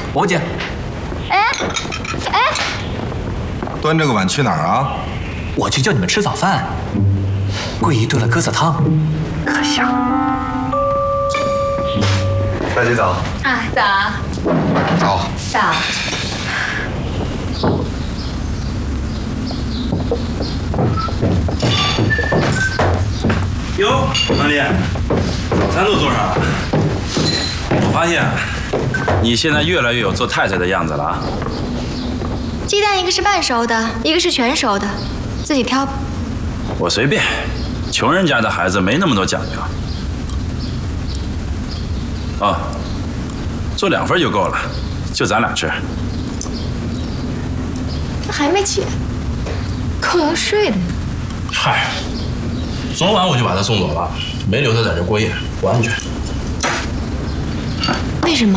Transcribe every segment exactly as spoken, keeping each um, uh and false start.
伯姐。 哎，哎， 端这个碗去哪儿啊？ 我去叫你们吃早饭。桂姨炖了鸽子汤，可香。 大姐早。 啊，早。 早。 早。 哟，曼丽，早餐都做上了。我发现，你现在越来越有做太太的样子了啊。 鸡蛋一个是半熟的，一个是全熟的，自己挑吧。 我随便，穷人家的孩子没那么多讲究。哦，做两份就够了，就咱俩吃。 他还没起来，够要睡的呢。 嗨，昨晚我就把他送走了，没留他在这过夜，不安全。 为什么？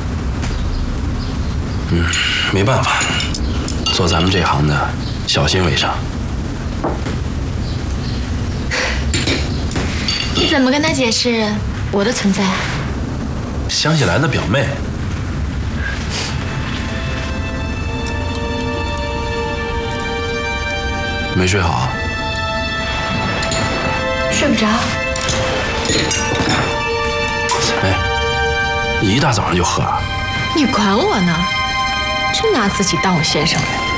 嗯，没办法，做咱们这行的，小心为上。 你怎么跟他解释我的存在？ 想起来的表妹。没睡好？ 睡不着。 哎，你一大早上就喝啊？ 你管我呢？真拿自己当我先生了。